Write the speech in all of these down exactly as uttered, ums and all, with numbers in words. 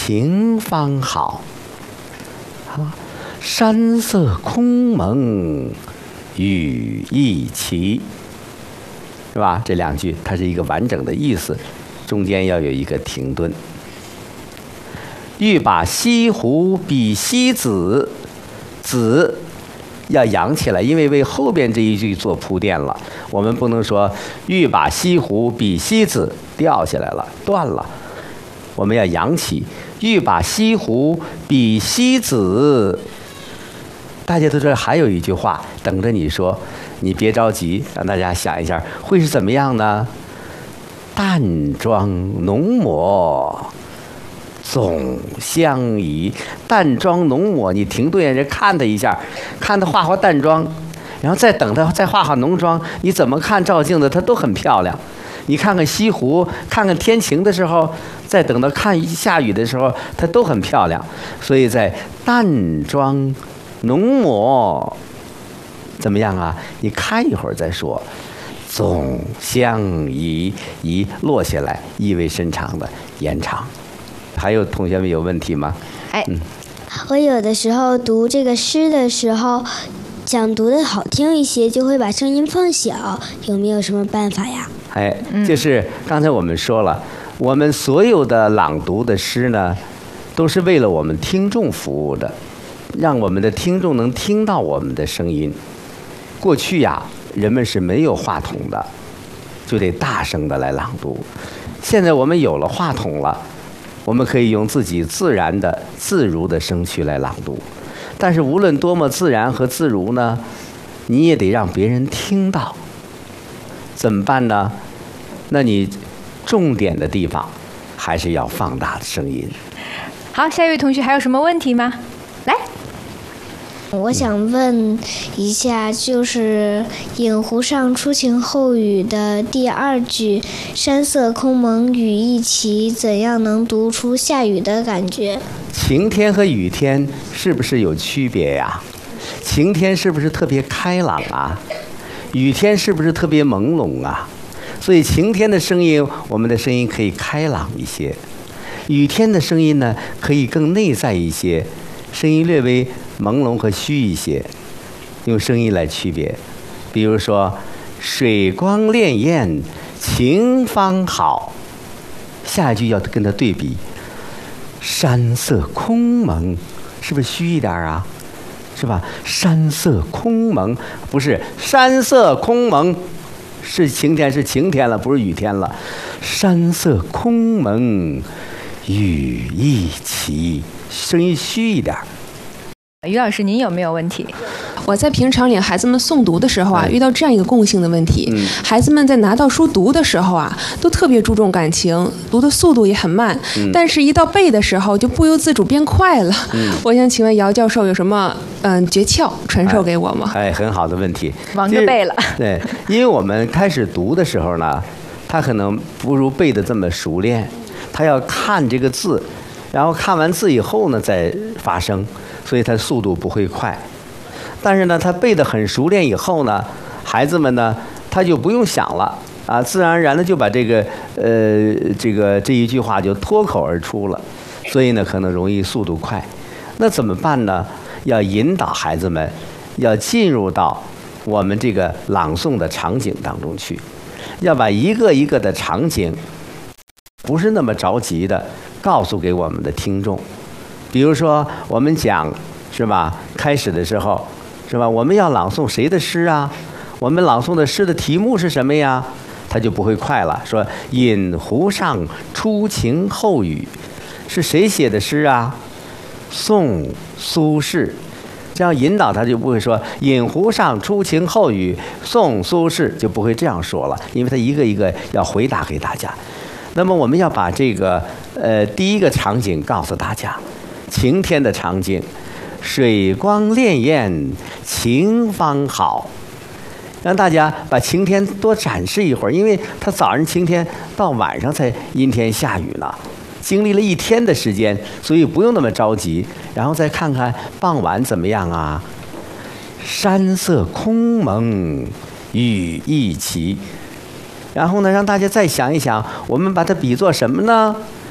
晴方好。啊，山色空蒙，雨亦奇，是吧？这两句它是一个完整的意思，中间要有一个停顿。欲把西湖比西子，子要扬起来，因为为后边这一句做铺垫了。我们不能说欲把西湖比西子，掉下来了，断了。我们要扬起，欲把西湖比西子。大家都知道还有一句话等着你说，你别着急，让大家想一下会是怎么样呢？淡妆浓抹总相宜。淡妆浓抹，你停顿人看他一下，看他画画淡妆，然后再等他再画画浓妆，你怎么看照镜子他都很漂亮。你看看西湖，看看天晴的时候，再等到看下雨的时候，它都很漂亮。所以在淡妆浓抹怎么样啊？你看一会儿再说。总相宜，宜落下来，意味深长的延长。还有同学们有问题吗？ 哎， 嗯， 我有的时候读这个诗的时候，想读的好听一些，就会把声音放小，有没有什么办法呀？ 哎，就是刚才我们说了，我们所有的朗读的诗呢，都是为了我们听众服务的，让我们的听众能听到我们的声音。过去呀，人们是没有话筒的，就得大声的来朗读。现在我们有了话筒了，我们可以用自己自然的、自如的声区来朗读。但是无论多么自然和自如呢，你也得让别人听到。怎么办呢？那你重点的地方还是要放大的声音。 好，下一位同学还有什么问题吗？来， 我想问一下，就是《饮湖上初晴后雨》的第二句“山色空蒙，雨亦奇”，怎样能读出下雨的感觉？ 晴天和雨天是不是有区别呀？晴天是不是特别开朗啊？雨天是不是特别朦胧啊？所以晴天的声音，我们的声音可以开朗一些；雨天的声音呢，可以更内在一些，声音略微朦胧和虚一些。用声音来区别，比如说“水光潋滟晴方好”，下一句要跟它对比，“山色空蒙”，是不是虚一点啊？是吧？山色空蒙，不是山色空蒙，是晴天，是晴天了，不是雨天了。山色空蒙，雨亦奇，声音虚一点。 于老师，您有没有问题？ 我在平常领孩子们诵读的时候啊， 嗯、 遇到这样一个共性的问题、嗯，孩子们在拿到书读的时候啊，都特别注重感情，读的速度也很慢，嗯、但是一到背的时候就不由自主变快了。嗯、我想请问姚教授有什么嗯诀窍传授给我吗？ 哎，哎很好的问题， 忙着背了。 对，因为我们开始读的时候呢，他可能不如背的这么熟练，他要看这个字，然后看完字以后呢再发声，所以他速度不会快。但是呢，他背得很熟练以后呢，孩子们呢，他就不用想了啊，自然而然的就把这个呃这个这一句话就脱口而出了，所以呢，可能容易速度快。那怎么办呢？要引导孩子们，要进入到我们这个朗诵的场景当中去，要把一个一个的场景，不是那么着急的告诉给我们的听众。比如说，我们讲是吧？开始的时候。是吧？我们要朗诵谁的诗啊？我们朗诵的诗的题目是什么呀？他就不会快了。说“饮湖上初晴后雨”，是谁写的诗啊？宋苏轼。这样引导他就不会说“饮湖上初晴后雨”，宋苏轼就不会这样说了，因为他一个一个要回答给大家。那么我们要把这个呃第一个场景告诉大家，晴天的场景。水光潋滟晴方好，让大家把晴天多展示一会儿，因为他早上晴天到晚上才阴天下雨呢，经历了一天的时间，所以不用那么着急。然后再看看傍晚怎么样啊？山色空蒙，雨亦奇。然后呢，让大家再想一想，我们把它比作什么呢？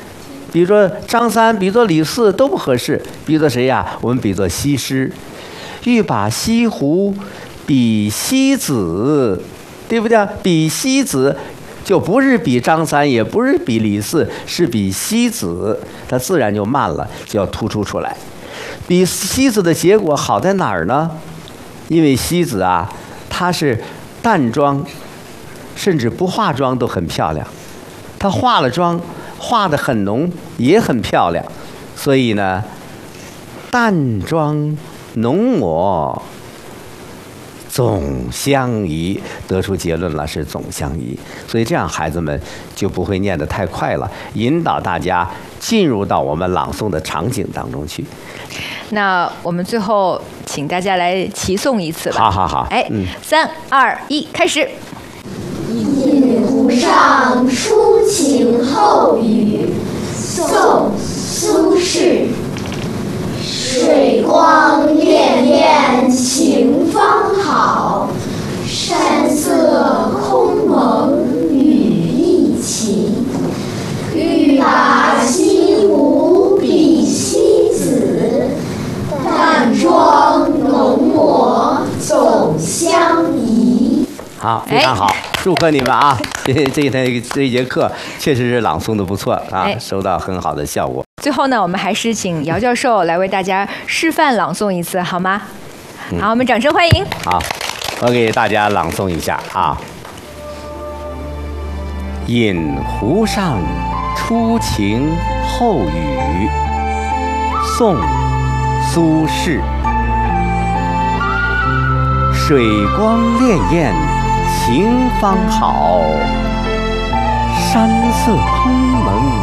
比作张三，比作李四都不合适，比作谁呀？我们比作西施，欲把西湖比西子，对不对？比西子就不是比张三，也不是比李四，是比西子，它自然就慢了，就要突出出来。比西子的结果好在哪儿呢？因为西子啊，她是淡妆，甚至不化妆都很漂亮。她化了妆，化得很浓，也很漂亮。所以呢，淡妆浓抹总相宜，得出结论了，是总相宜。所以这样孩子们就不会念得太快了，引导大家进入到我们朗诵的场景当中去。 那我们最后请大家来齐诵一次吧。 好好好， 哎， 嗯， 三二一，开始。 饮湖上初晴后雨，宋·苏轼。水光潋滟晴方好，山色空蒙雨亦晴。欲把西湖比西子，淡妆浓抹总相宜。 好，非常好，祝贺你们啊！这这一天这一节课确实是朗诵的不错啊， 哎收到很好的效果。 最后呢，我们还是请姚教授来为大家示范朗诵一次，好吗？ 嗯、 好，我们掌声欢迎。 好，我给大家朗诵一下啊。饮湖上初晴后雨，宋·苏轼。水光潋滟晴方好，山色空蒙